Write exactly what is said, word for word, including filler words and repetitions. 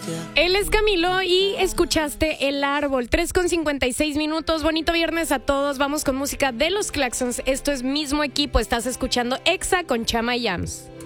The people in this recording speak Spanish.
Él es Camilo y escuchaste El Árbol. tres con cincuenta y seis minutos. Bonito viernes a todos. Vamos con música de los Claxons. Esto es Mismo Equipo. Estás escuchando Exa con Chama y Yams.